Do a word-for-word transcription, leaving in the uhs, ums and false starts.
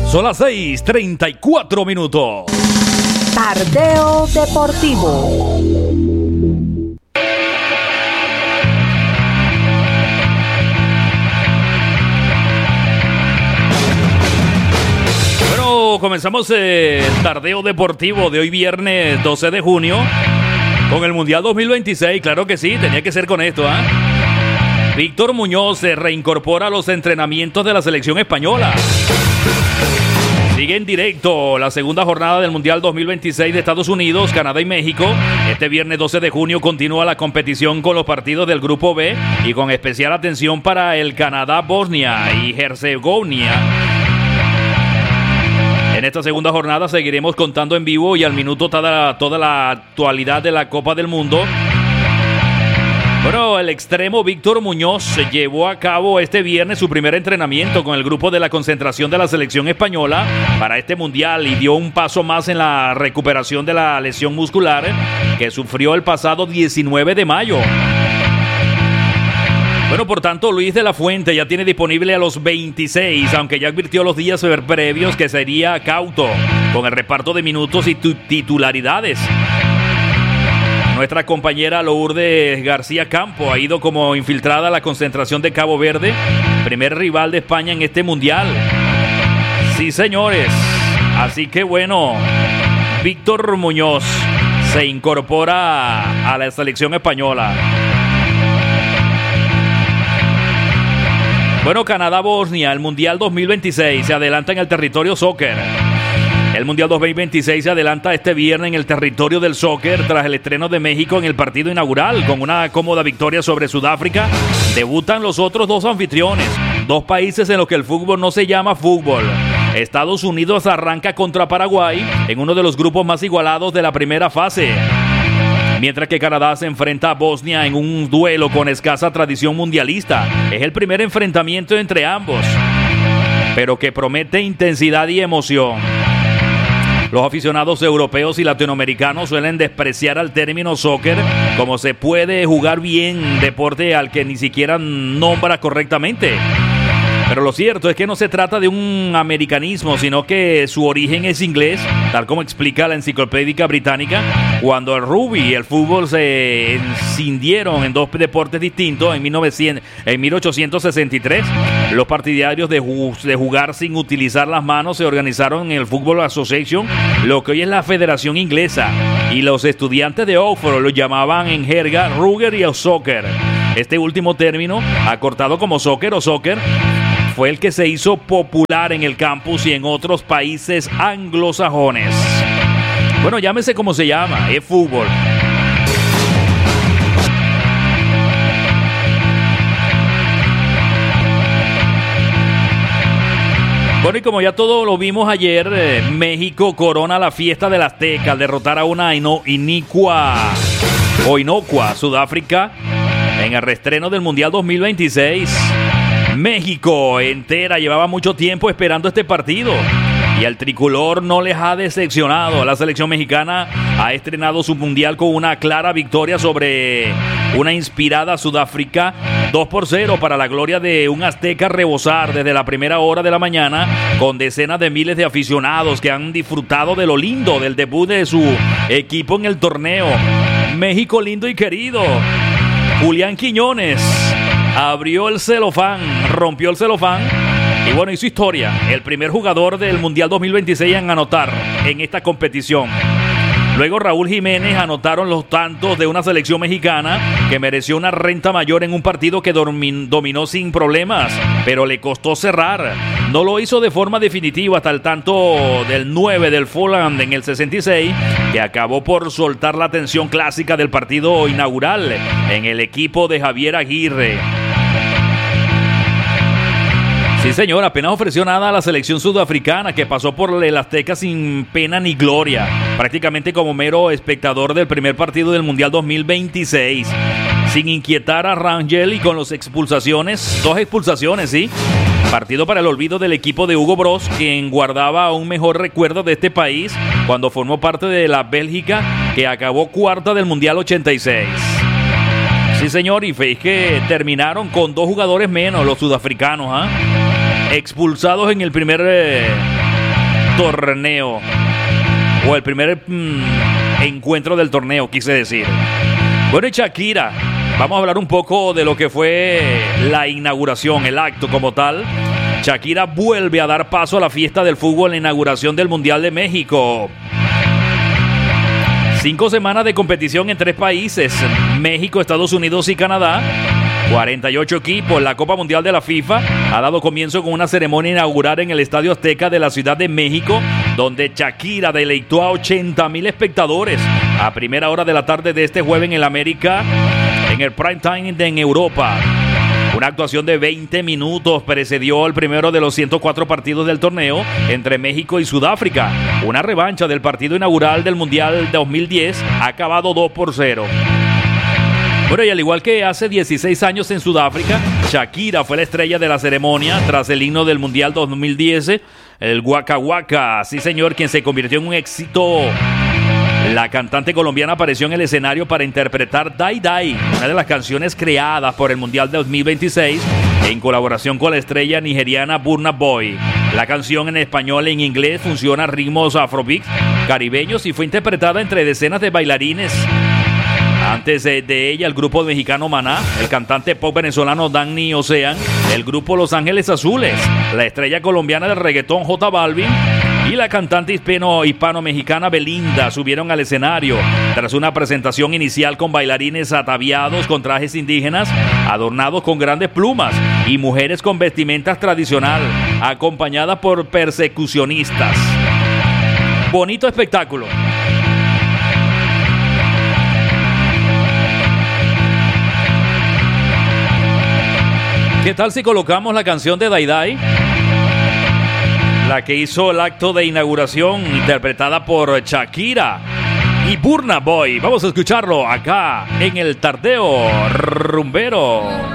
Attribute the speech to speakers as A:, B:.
A: Son las seis, treinta y cuatro minutos.
B: Tardeo Deportivo.
A: Bueno, comenzamos el Tardeo Deportivo de hoy viernes doce de junio con el Mundial dos mil veintiséis. Claro que sí, tenía que ser con esto, ¿ah? ¿eh? Víctor Muñoz se reincorpora a los entrenamientos de la selección española. Sigue en directo la segunda jornada del Mundial dos mil veintiséis de Estados Unidos, Canadá y México. Este viernes doce de junio continúa la competición con los partidos del Grupo B y con especial atención para el Canadá, Bosnia y Herzegovina. En esta segunda jornada seguiremos contando en vivo y al minuto toda, toda la actualidad de la Copa del Mundo. Bueno, el extremo Víctor Muñoz se llevó a cabo este viernes su primer entrenamiento con el grupo de la concentración de la selección española para este mundial y dio un paso más en la recuperación de la lesión muscular que sufrió el pasado diecinueve de mayo. Bueno, por tanto, Luis de la Fuente ya tiene disponible a los veintiséis, aunque ya advirtió los días previos que sería cauto con el reparto de minutos y titularidades. Nuestra compañera Lourdes García Campo ha ido como infiltrada a la concentración de Cabo Verde, primer rival de España en este mundial. Sí, señores. Así que bueno, Víctor Muñoz se incorpora a la selección española. Bueno, Canadá-Bosnia, el Mundial dos mil veintiséis se adelanta en el territorio soccer. El Mundial dos mil veintiséis se adelanta este viernes en el territorio del soccer tras el estreno de México en el partido inaugural. Con una cómoda victoria sobre Sudáfrica, debutan los otros dos anfitriones, dos países en los que el fútbol no se llama fútbol. Estados Unidos arranca contra Paraguay en uno de los grupos más igualados de la primera fase, mientras que Canadá se enfrenta a Bosnia en un duelo con escasa tradición mundialista. Es el primer enfrentamiento entre ambos, pero que promete intensidad y emoción. Los aficionados europeos y latinoamericanos suelen despreciar al término soccer, como se puede jugar bien deporte al que ni siquiera nombra correctamente. Pero lo cierto es que no se trata de un americanismo, sino que su origen es inglés, tal como explica la Enciclopedia Británica. Cuando el rugby y el fútbol se escindieron en dos deportes distintos en, mil ochocientos sesenta y tres, los partidarios de, de jugar sin utilizar las manos se organizaron en el Football Association, lo que hoy es la Federación Inglesa, y los estudiantes de Oxford lo llamaban en jerga rugby o soccer. Este último término, acortado como soccer o soccer, fue el que se hizo popular en el campus y en otros países anglosajones. Bueno, llámese como se llama, es fútbol. Bueno, y como ya todo lo vimos ayer, eh, México corona la fiesta del Azteca al derrotar a una ino- inicua o inocua Sudáfrica en el reestreno del Mundial dos mil veintiséis. México entera llevaba mucho tiempo esperando este partido y al tricolor no les ha decepcionado. La selección mexicana ha estrenado su mundial con una clara victoria sobre una inspirada Sudáfrica, dos por cero, para la gloria de un azteca rebosar desde la primera hora de la mañana, con decenas de miles de aficionados que han disfrutado de lo lindo del debut de su equipo en el torneo. México lindo y querido. Julián Quiñones abrió el celofán, rompió el celofán y bueno, hizo historia. El primer jugador del Mundial dos mil veintiséis en anotar en esta competición. Luego Raúl Jiménez anotaron los tantos de una selección mexicana que mereció una renta mayor en un partido que dominó sin problemas, pero le costó cerrar. No lo hizo de forma definitiva hasta el tanto del nueve del Fulham en el sesenta y seis, que acabó por soltar la tensión clásica del partido inaugural en el equipo de Javier Aguirre. Sí, señor, apenas ofreció nada a la selección sudafricana, que pasó por el Azteca sin pena ni gloria, prácticamente como mero espectador del primer partido del Mundial dos mil veintiséis, sin inquietar a Rangel y con las expulsaciones, dos expulsaciones, sí. Partido para el olvido del equipo de Hugo Broos, quien guardaba un mejor recuerdo de este país cuando formó parte de la Bélgica, que acabó cuarta del Mundial ochenta y seis. Sí, señor, y fue que terminaron con dos jugadores menos, los sudafricanos, ¿ah? ¿eh? Expulsados en el primer eh, torneo, o el primer mmm, encuentro del torneo, quise decir. Bueno, y Shakira, vamos a hablar un poco de lo que fue la inauguración, el acto como tal. Shakira vuelve a dar paso a la fiesta del fútbol en la inauguración del Mundial de México. Cinco semanas de competición en tres países, México, Estados Unidos y Canadá. cuarenta y ocho equipos. La Copa Mundial de la FIFA ha dado comienzo con una ceremonia inaugural en el Estadio Azteca de la Ciudad de México, donde Shakira deleitó a ochenta mil espectadores a primera hora de la tarde de este jueves en el América, en el prime time de en Europa. Una actuación de veinte minutos precedió el primero de los ciento cuatro partidos del torneo entre México y Sudáfrica. Una revancha del partido inaugural del Mundial dos mil diez ha acabado dos por cero. Bueno, y al igual que hace dieciséis años en Sudáfrica, Shakira fue la estrella de la ceremonia tras el himno del Mundial dos mil diez, el Waka Waka. Sí, señor, quien se convirtió en un éxito. La cantante colombiana apareció en el escenario para interpretar Dai Dai, una de las canciones creadas por el Mundial dos mil veintiséis en colaboración con la estrella nigeriana Burna Boy. La canción en español e en inglés funciona a ritmos afrobeat caribeños y fue interpretada entre decenas de bailarines. Antes de, de ella, el grupo mexicano Maná, el cantante pop venezolano Danny Ocean, el grupo Los Ángeles Azules, la estrella colombiana del reggaetón J Balvin y la cantante hispano, hispano-mexicana Belinda subieron al escenario tras una presentación inicial con bailarines ataviados con trajes indígenas, adornados con grandes plumas, y mujeres con vestimentas tradicional, acompañadas por persecucionistas. Bonito espectáculo. ¿Qué tal si colocamos la canción de Dai Dai? La que hizo el acto de inauguración, interpretada por Shakira y Burna Boy. Vamos a escucharlo acá en el Tardeo Rumbero.